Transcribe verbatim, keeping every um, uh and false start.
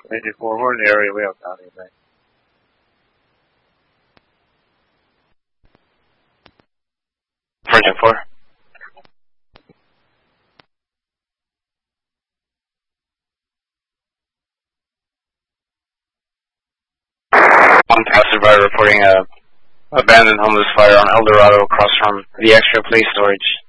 eighty-four, we're in the area, we have not anything. Virgin four. One passerby reporting a abandoned homeless fire on Eldorado across from the extra police storage.